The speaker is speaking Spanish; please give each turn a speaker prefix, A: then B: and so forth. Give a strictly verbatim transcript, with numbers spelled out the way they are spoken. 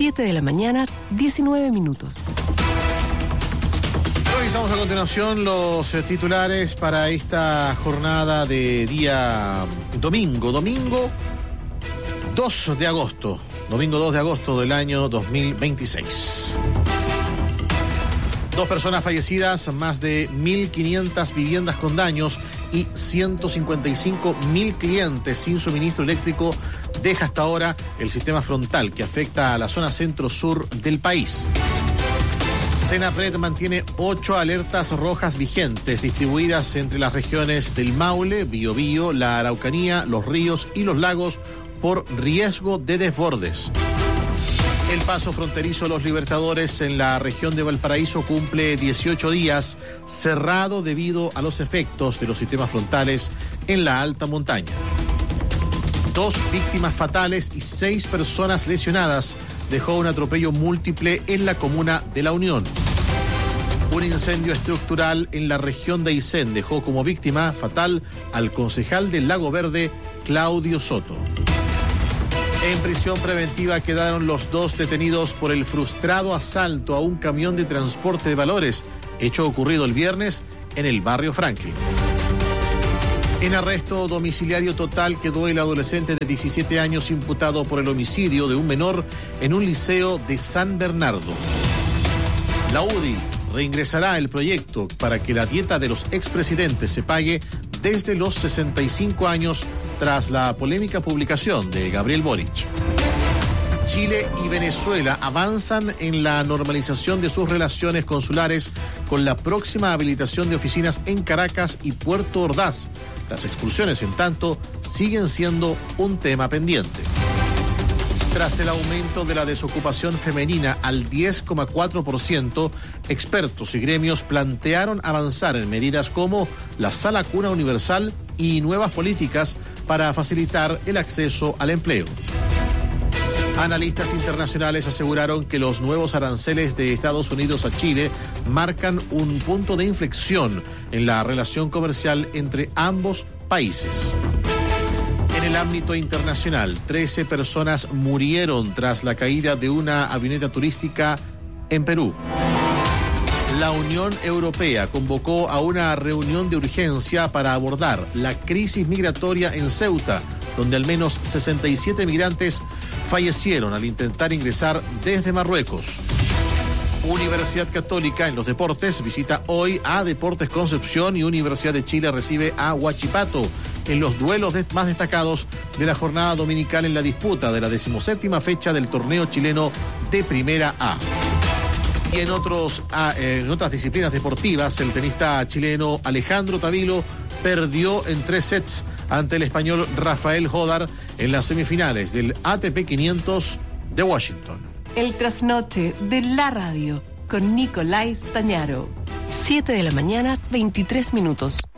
A: siete de la mañana, diecinueve minutos.
B: Revisamos a continuación los titulares para esta jornada de día domingo, domingo dos de agosto, domingo dos de agosto del año dos mil veintiséis. Dos personas fallecidas, más de mil quinientas viviendas con daños y ciento cincuenta y cinco mil clientes sin suministro eléctrico deja hasta ahora el sistema frontal que afecta a la zona centro-sur del país. Senapred mantiene ocho alertas rojas vigentes distribuidas entre las regiones del Maule, Biobío, la Araucanía, los ríos y los lagos por riesgo de desbordes. El paso fronterizo Los Libertadores en la región de Valparaíso cumple dieciocho días cerrado debido a los efectos de los sistemas frontales en la alta montaña. Dos víctimas fatales y seis personas lesionadas dejó un atropello múltiple en la comuna de La Unión. Un incendio estructural en la región de Aysén dejó como víctima fatal al concejal del Lago Verde, Claudio Soto. En prisión preventiva quedaron los dos detenidos por el frustrado asalto a un camión de transporte de valores, hecho ocurrido el viernes en el barrio Franklin. En arresto domiciliario total quedó el adolescente de diecisiete años imputado por el homicidio de un menor en un liceo de San Bernardo. La U D I reingresará el proyecto para que la dieta de los expresidentes se pague desde los sesenta y cinco años tras la polémica publicación de Gabriel Boric. Chile y Venezuela avanzan en la normalización de sus relaciones consulares con la próxima habilitación de oficinas en Caracas y Puerto Ordaz. Las expulsiones, en tanto, siguen siendo un tema pendiente. Tras el aumento de la desocupación femenina al diez coma cuatro por ciento, expertos y gremios plantearon avanzar en medidas como la Sala Cuna Universal y nuevas políticas para facilitar el acceso al empleo. Analistas internacionales aseguraron que los nuevos aranceles de Estados Unidos a Chile marcan un punto de inflexión en la relación comercial entre ambos países. En el ámbito internacional, trece personas murieron tras la caída de una avioneta turística en Perú. La Unión Europea convocó a una reunión de urgencia para abordar la crisis migratoria en Ceuta, donde al menos sesenta y siete migrantes fallecieron al intentar ingresar desde Marruecos. Universidad Católica en los deportes visita hoy a Deportes Concepción y Universidad de Chile recibe a Huachipato en los duelos de, más destacados de la jornada dominical en la disputa de la decimoséptima fecha del torneo chileno de Primera A. Y en, otros, en otras disciplinas deportivas, el tenista chileno Alejandro Tavilo perdió en tres sets ante el español Rafael Jodar en las semifinales del A T P quinientos de Washington.
A: El trasnoche de la radio con Nicolás Tañaro. siete de la mañana, veintitrés minutos.